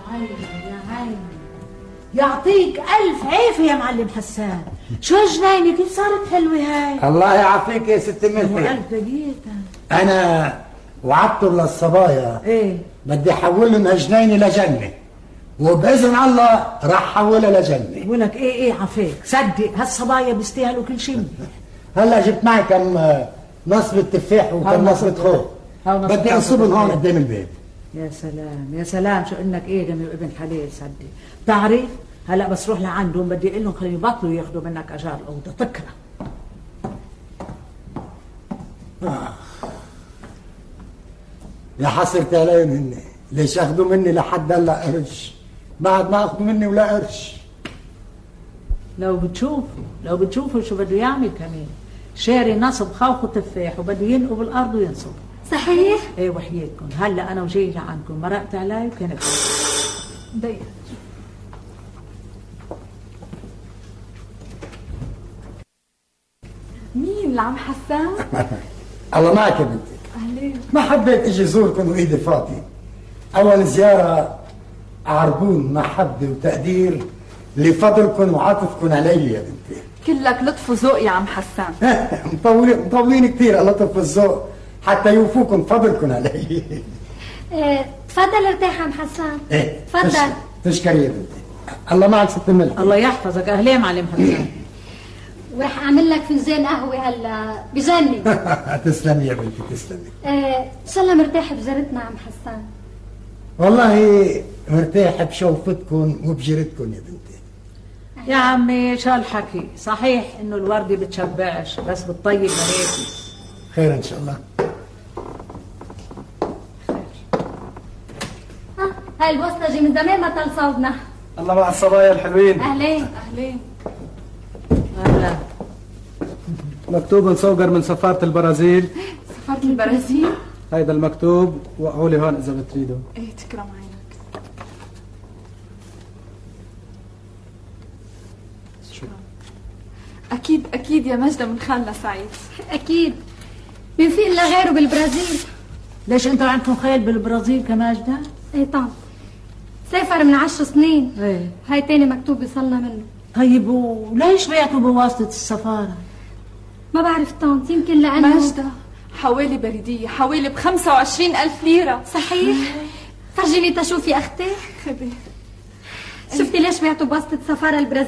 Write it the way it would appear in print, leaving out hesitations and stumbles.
عيني يا عيني، يعطيك ألف عافية يا معلم حسان. شو جنيني كيف صارت حلوة هاي؟ الله يعافيك يا ست ملحي. ألف دقيقة. أنا وعدتهم للصبايا إيه؟ بدي أحولهم جنيني لجنة، وبإذن الله راح أحولها لجنة. ولك إيه عافيك، صدق هالصبايا بيستاهلوا كل شيء. هلا جبت معي كم نصبة تفاح وكم نصبة خوخ، بدي أنصبهم هون قدام البيت. يا سلام يا سلام، شو انك ادمي وابن حلال. صدق بتعرف هلا بس روح لعندهم بدي اقول لهم خليهم يبطلوا ياخذوا منك اجار الاوضه. تكره يا حسرتي عليهم هن، ليش اخذوا مني لحد هلا قرش؟ بعد ما اخذوا مني ولا قرش. لو بتشوفوا شو بده يعمل كمان، شاري نصب خوخ وتفاح وبده ينقوا بالارض وينصب. صحيح؟ ايه وحياتكم هلا انا وجاي لعندكم مرقت علي وكانت ضيق. مين العم حسان؟ الله معك يا بنتي. اهلين. ما حبيت اجي زوركم وايدي فاضي. اول زياره عربون محبه وتقدير لفضلكم وعطفكم علي يا بنتي. كلك لطف وذوق يا عم حسان. مطولين كثير اللطف والذوق حتى يوفوكم فضلكم علي. تفضل ارتاح عم حسان. ايه تفضل. تشكري يا بنتي. الله معك ست ملك. الله يحفظك. اهلين معلم حسان. ورح اعمل لك فنجان قهوه هلا بجنن. تسلمي يا بنتي تسلمي. ان شاء الله مرتاح بجرتنا عم حسان. والله مرتاح بشوفتكم وبجرتكم يا بنتي. يا عمي شو هالحكي، صحيح انه الوردة بتشبعش بس بتطيب مريتي. خير ان شاء الله. هاي البوسطجي من زمان ما طال صوبنا. الله مع الصبايا الحلوين. اهلين. اهلين. اهلا. مكتوب مصوغر من سفارة البرازيل. سفارة البرازيل؟ هيدا المكتوب وقعوا لي هون اذا بتريدوا. ايه تكرم عينك. شكرا. اكيد يا مجدة من خالنا سعيد. اكيد مين في الا غيره بالبرازيل. ليش انتوا عندكم خيل بالبرازيل كماجدة؟ ايه طبعا سافر من 10 سنين. ايه هاي تاني مكتوب يصلنا منه. طيب وليش بعتوا بواسطة السفارة؟ ما بعرف طنط، يمكن لانه مجدة حوالي بريدية حوالي ب25,000 ليرة. صحيح؟ فرجيني تشوفي اختي. خبي شفتي ليش بعتوا بواسطة سفارة البرازيل؟